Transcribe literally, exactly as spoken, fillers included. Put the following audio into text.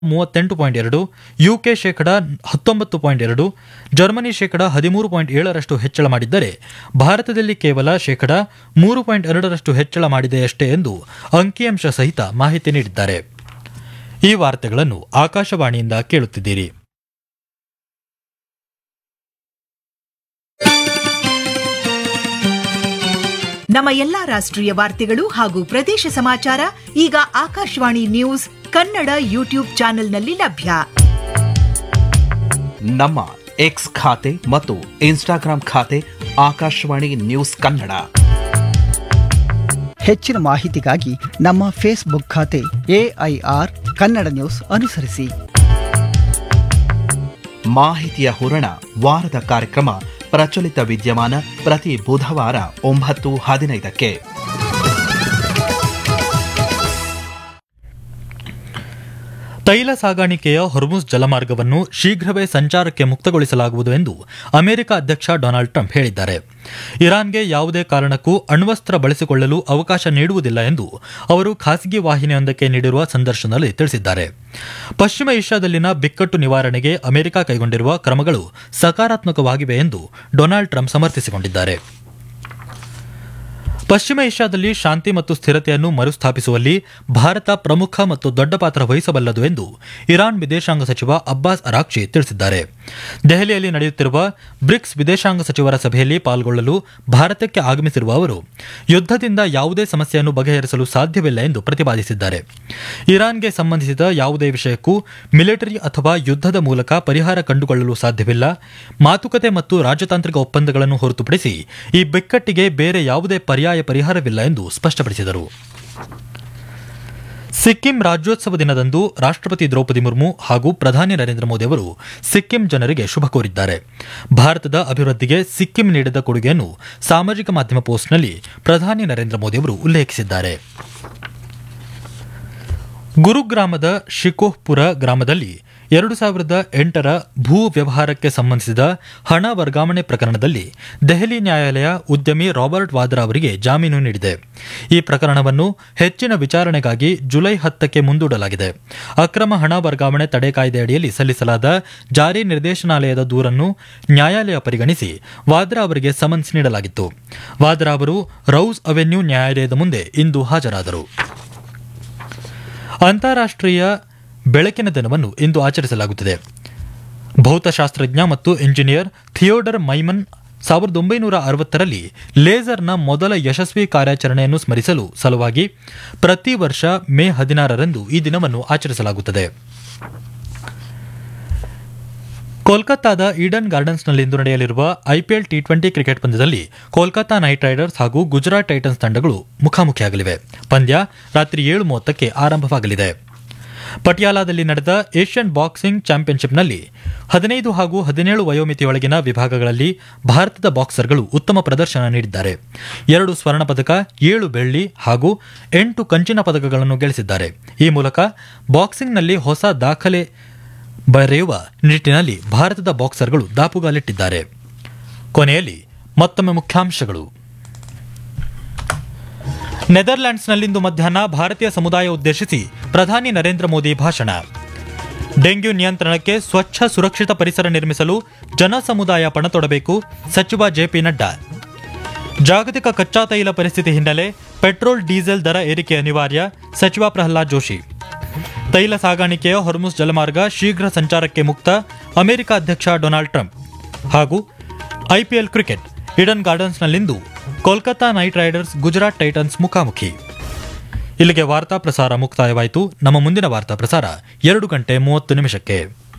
ಮೂವತ್ತೆಂಟು ಪಾಯಿಂಟ್ ಎರಡು, ಯುಕೆ ಶೇಕಡ ಹತ್ತೊಂಬತ್ತು ಪಾಯಿಂಟ್ ಎರಡು, ಜರ್ಮನಿ ಶೇಕಡ ಹದಿಮೂರು ಪಾಯಿಂಟ್ ಏಳರಷ್ಟು ಹೆಚ್ಚಳ ಮಾಡಿದ್ದರೆ ಭಾರತದಲ್ಲಿ ಕೇವಲ ಶೇಕಡ ಮೂರು ಪಾಯಿಂಟ್ ಎರಡರಷ್ಟು ಹೆಚ್ಚಳ ಮಾಡಿದೆಯಷ್ಟೇ ಎಂದು ಅಂಕಿಅಂಶ ಸಹಿತ ಮಾಹಿತಿ ನೀಡಿದ್ದಾರೆ. ಈ ವಾರ್ತೆಗಳನ್ನು ಆಕಾಶವಾಣಿಯಿಂದ ಕೇಳುತ್ತಿದ್ದೀರಿ. ನಮ್ಮ ಎಲ್ಲಾ ರಾಷ್ಟ್ರೀಯ ವಾರ್ತೆಗಳು ಹಾಗೂ ಪ್ರದೇಶ ಸಮಾಚಾರ ಈಗ ಆಕಾಶವಾಣಿ ನ್ಯೂಸ್ ಕನ್ನಡ ಯೂಟ್ಯೂಬ್ ಚಾನೆಲ್ನಲ್ಲಿ ಲಭ್ಯ. ನಮ್ಮ ಎಕ್ಸ್ ಖಾತೆ ಮತ್ತು ಇನ್ಸ್ಟಾಗ್ರಾಂ ಖಾತೆ ಆಕಾಶವಾಣಿ ನ್ಯೂಸ್ ಕನ್ನಡ. ಹೆಚ್ಚಿನ ಮಾಹಿತಿಗಾಗಿ ನಮ್ಮ ಫೇಸ್ಬುಕ್ ಖಾತೆ ಎಐಆರ್ ಕನ್ನಡ ನ್ಯೂಸ್ ಅನುಸರಿಸಿ. ಮಾಹಿತಿಯ ಹೂರಣ ವಾರದ ಕಾರ್ಯಕ್ರಮ ಪ್ರಚಲಿತ ವಿದ್ಯಮಾನ ಪ್ರತಿ ಬುಧವಾರ ಒಂಬತ್ತು ಹದಿನೈದಕ್ಕೆ. ತೈಲ ಸಾಗಾಣಿಕೆಯ ಹೊರ್ಮುಜ್ ಜಲಮಾರ್ಗವನ್ನು ಶೀಘ್ರವೇ ಸಂಚಾರಕ್ಕೆ ಮುಕ್ತಗೊಳಿಸಲಾಗುವುದು ಎಂದು ಅಮೆರಿಕ ಅಧ್ಯಕ್ಷ ಡೊನಾಲ್ಡ್ ಟ್ರಂಪ್ ಹೇಳಿದ್ದಾರೆ. ಇರಾನ್ಗೆ ಯಾವುದೇ ಕಾರಣಕ್ಕೂ ಅಣ್ವಸ್ತ್ರ ಬಳಸಿಕೊಳ್ಳಲು ಅವಕಾಶ ನೀಡುವುದಿಲ್ಲ ಎಂದು ಅವರು ಖಾಸಗಿ ವಾಹಿನಿಯೊಂದಕ್ಕೆ ನೀಡಿರುವ ಸಂದರ್ಶನದಲ್ಲಿ ತಿಳಿಸಿದ್ದಾರೆ. ಪಶ್ಚಿಮ ಏಷ್ಯಾದಲ್ಲಿನ ಬಿಕ್ಕಟ್ಟು ನಿವಾರಣೆಗೆ ಅಮೆರಿಕ ಕೈಗೊಂಡಿರುವ ಕ್ರಮಗಳು ಸಕಾರಾತ್ಮಕವಾಗಿವೆ ಎಂದು ಡೊನಾಲ್ಡ್ ಟ್ರಂಪ್ ಸಮರ್ಥಿಸಿಕೊಂಡಿದ್ದಾರೆ. ಪಶ್ಚಿಮ ಏಷ್ಯಾದಲ್ಲಿ ಶಾಂತಿ ಮತ್ತು ಸ್ಥಿರತೆಯನ್ನು ಮರುಸ್ಥಾಪಿಸುವಲ್ಲಿ ಭಾರತ ಪ್ರಮುಖ ಮತ್ತು ದೊಡ್ಡ ಪಾತ್ರ ವಹಿಸಬಲ್ಲದು ಎಂದು ಇರಾನ್ ವಿದೇಶಾಂಗ ಸಚಿವ ಅಬ್ಬಾಸ್ ಅರಾಕ್ಚಿ ತಿಳಿಸಿದ್ದಾರೆ. ದೆಹಲಿಯಲ್ಲಿ ನಡೆಯುತ್ತಿರುವ ಬ್ರಿಕ್ಸ್ ವಿದೇಶಾಂಗ ಸಚಿವರ ಸಭೆಯಲ್ಲಿ ಪಾಲ್ಗೊಳ್ಳಲು ಭಾರತಕ್ಕೆ ಆಗಮಿಸಿರುವ ಅವರು ಯುದ್ಧದಿಂದ ಯಾವುದೇ ಸಮಸ್ಯೆಯನ್ನು ಬಗೆಹರಿಸಲು ಸಾಧ್ಯವಿಲ್ಲ ಎಂದು ಪ್ರತಿಪಾದಿಸಿದ್ದಾರೆ. ಇರಾನ್ಗೆ ಸಂಬಂಧಿಸಿದ ಯಾವುದೇ ವಿಷಯಕ್ಕೂ ಮಿಲಿಟರಿ ಅಥವಾ ಯುದ್ಧದ ಮೂಲಕ ಪರಿಹಾರ ಕಂಡುಕೊಳ್ಳಲು ಸಾಧ್ಯವಿಲ್ಲ. ಮಾತುಕತೆ ಮತ್ತು ರಾಜತಾಂತ್ರಿಕ ಒಪ್ಪಂದಗಳನ್ನು ಹೊರತುಪಡಿಸಿ ಈ ಬಿಕ್ಕಟ್ಟಿಗೆ ಬೇರೆ ಯಾವುದೇ ಪರ್ಯಾಯ ಪರಿಹಾರವಿಲ್ಲ ಎಂದು ಸ್ಪಷ್ಟಪಡಿಸಿದರು. ಸಿಕ್ಕಿಂ ರಾಜ್ಯೋತ್ಸವ ದಿನದಂದು ರಾಷ್ಟ್ರಪತಿ ದ್ರೌಪದಿ ಮುರ್ಮು ಹಾಗೂ ಪ್ರಧಾನಿ ನರೇಂದ್ರ ಮೋದಿ ಅವರು ಸಿಕ್ಕಿಂ ಜನರಿಗೆ ಶುಭ ಕೋರಿದ್ದಾರೆ. ಭಾರತದ ಅಭಿವೃದ್ಧಿಗೆ ಸಿಕ್ಕಿಂ ನೀಡಿದ ಕೊಡುಗೆಯನ್ನು ಸಾಮಾಜಿಕ ಮಾಧ್ಯಮ ಪೋಸ್ಟ್ನಲ್ಲಿ ಪ್ರಧಾನಿ ನರೇಂದ್ರ ಮೋದಿ ಅವರು ಉಲ್ಲೇಖಿಸಿದ್ದಾರೆ. ಗುರುಗ್ರಾಮದ ಶಿಕೋಹ್ಪುರ ಗ್ರಾಮದಲ್ಲಿ ಎರಡು ಸಾವಿರದ ಎಂಟರ ಭೂ ವ್ಯವಹಾರಕ್ಕೆ ಸಂಬಂಧಿಸಿದ ಹಣ ವರ್ಗಾವಣೆ ಪ್ರಕರಣದಲ್ಲಿ ದೆಹಲಿ ನ್ಯಾಯಾಲಯ ಉದ್ಯಮಿ ರಾಬರ್ಟ್ ವಾದ್ರಾ ಅವರಿಗೆ ಜಾಮೀನು ನೀಡಿದೆ. ಈ ಪ್ರಕರಣವನ್ನು ಹೆಚ್ಚಿನ ವಿಚಾರಣೆಗಾಗಿ ಜುಲೈ ಹತ್ತಕ್ಕೆ ಮುಂದೂಡಲಾಗಿದೆ. ಅಕ್ರಮ ಹಣ ವರ್ಗಾವಣೆ ತಡೆ ಕಾಯ್ದೆ ಅಡಿಯಲ್ಲಿ ಸಲ್ಲಿಸಲಾದ ಜಾರಿ ನಿರ್ದೇಶನಾಲಯದ ದೂರನ್ನು ನ್ಯಾಯಾಲಯ ಪರಿಗಣಿಸಿ ವಾದ್ರಾ ಅವರಿಗೆ ಸಮನ್ಸ್ ನೀಡಲಾಗಿತ್ತು. ವಾದ್ರಾ ಅವರು ರೌಸ್ ಅವೆನ್ಯೂ ನ್ಯಾಯಾಲಯದ ಮುಂದೆ ಇಂದು ಹಾಜರಾದರು. ಅಂತಾರಾಷ್ಟ್ರೀಯ ಬೆಳಕಿನ ದಿನವನ್ನು ಇಂದು ಆಚರಿಸಲಾಗುತ್ತಿದೆ. ಭೌತಶಾಸ್ತ್ರಜ್ಞ ಮತ್ತು ಇಂಜಿನಿಯರ್ ಥಿಯೋಡರ್ ಮೈಮನ್ ಸಾವಿರದ ಒಂಬೈನೂರ ಅರವತ್ತರಲ್ಲಿ ಲೇಸರ್ನ ಮೊದಲ ಯಶಸ್ವಿ ಕಾರ್ಯಾಚರಣೆಯನ್ನು ಸ್ಮರಿಸಲು ಸಲುವಾಗಿ ಪ್ರತಿ ವರ್ಷ ಮೇ ಹದಿನಾರರಂದು ಈ ದಿನವನ್ನು ಆಚರಿಸಲಾಗುತ್ತದೆ. ಕೋಲ್ಕತ್ತಾದ ಈಡನ್ ಗಾರ್ಡನ್ಸ್ನಲ್ಲಿಂದು ನಡೆಯಲಿರುವ ಐಪಿಎಲ್ ಟಿ ಟ್ವೆಂಟಿ ಕ್ರಿಕೆಟ್ ಪಂದ್ಯದಲ್ಲಿ ಕೋಲ್ಕತಾ ನೈಟ್ ರೈಡರ್ಸ್ ಹಾಗೂ ಗುಜರಾತ್ ಟೈಟನ್ಸ್ ತಂಡಗಳು ಮುಖಾಮುಖಿಯಾಗಲಿವೆ. ಪಂದ್ಯ ರಾತ್ರಿ ಏಳು ಮೂವತ್ತಕ್ಕೆ ಆರಂಭವಾಗಲಿದೆ. ಪಟಿಯಾಲಾದಲ್ಲಿ ನಡೆದ ಏಷ್ಯನ್ ಬಾಕ್ಸಿಂಗ್ ಚಾಂಪಿಯನ್ಶಿಪ್ನಲ್ಲಿ ಹದಿನೈದು ಹಾಗೂ ಹದಿನೇಳು ವಯೋಮಿತಿಯೊಳಗಿನ ವಿಭಾಗಗಳಲ್ಲಿ ಭಾರತದ ಬಾಕ್ಸರ್ಗಳು ಉತ್ತಮ ಪ್ರದರ್ಶನ ನೀಡಿದ್ದಾರೆ. ಎರಡು ಸ್ವರ್ಣ ಪದಕ, ಏಳು ಬೆಳ್ಳಿ ಹಾಗೂ ಎಂಟು ಕಂಚಿನ ಪದಕಗಳನ್ನು ಗಳಿಸಿದ್ದಾರೆ. ಈ ಮೂಲಕ ಬಾಕ್ಸಿಂಗ್ನಲ್ಲಿ ಹೊಸ ದಾಖಲೆ ಬರೆಯುವ ನಿಟ್ಟಿನಲ್ಲಿ ಭಾರತದ ಬಾಕ್ಸರ್ಗಳು ದಾಪುಗಾಲಿಟ್ಟಿದ್ದಾರೆ. ಕೊನೆಯಲ್ಲಿ ಮತ್ತೊಮ್ಮೆ ಮುಖ್ಯಾಂಶಗಳು. ನೆದರ್ಲ್ಯಾಂಡ್ಸ್ನಲ್ಲಿಂದು ಮಧ್ಯಾಹ್ನ ಭಾರತೀಯ ಸಮುದಾಯ ಉದ್ದೇಶಿಸಿ ಪ್ರಧಾನಿ ನರೇಂದ್ರ ಮೋದಿ ಭಾಷಣ. ಡೆಂಗ್ಯೂ ನಿಯಂತ್ರಣಕ್ಕೆ ಸ್ವಚ್ಛ ಸುರಕ್ಷಿತ ಪರಿಸರ ನಿರ್ಮಿಸಲು ಜನ ಸಮುದಾಯ ಪಣತೊಡಬೇಕು, ಸಚಿವ ಜೆಪಿ ನಡ್ಡಾ. ಜಾಗತಿಕ ಕಚ್ಚಾ ತೈಲ ಪರಿಸ್ಥಿತಿ ಹಿನ್ನೆಲೆ ಪೆಟ್ರೋಲ್ ಡೀಸೆಲ್ ದರ ಏರಿಕೆ ಅನಿವಾರ್ಯ, ಸಚಿವ ಪ್ರಹ್ಲಾದ್ ಜೋಶಿ. ತೈಲ ಸಾಗಾಣಿಕೆಯ ಹೊರ್ಮುಜ್ ಜಲಮಾರ್ಗ ಶೀಘ್ರ ಸಂಚಾರಕ್ಕೆ ಮುಕ್ತ, ಅಮೆರಿಕ ಅಧ್ಯಕ್ಷ ಡೊನಾಲ್ಡ್ ಟ್ರಂಪ್. ಹಾಗೂ IPL cricket Eden ಗಾರ್ಡನ್ಸ್ನಲ್ಲಿಂದು Kolkata night Riders Gujarat Titans ಮುಖಾಮುಖಿ. ಇಲ್ಲಿಗೆ ವಾರ್ತಾ ಪ್ರಸಾರ ಮುಕ್ತಾಯವಾಯಿತು. ನಮ್ಮ ಮುಂದಿನ ವಾರ್ತಾ ಪ್ರಸಾರ ಎರಡು ಗಂಟೆ ಮೂವತ್ತು ನಿಮಿಷಕ್ಕೆ.